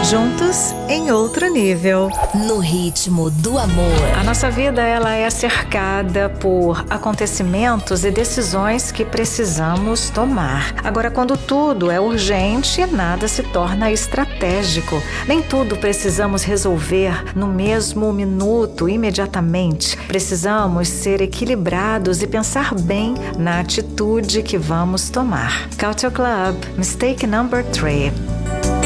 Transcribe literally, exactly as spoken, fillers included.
Juntos em outro nível. No ritmo do amor. A nossa vida, ela é cercada por acontecimentos e decisões que precisamos tomar. Agora, quando tudo é urgente, nada se torna estratégico. Nem tudo precisamos resolver no mesmo minuto, imediatamente. Precisamos ser equilibrados e pensar bem na atitude que vamos tomar. Culture Club, Mistake Number three.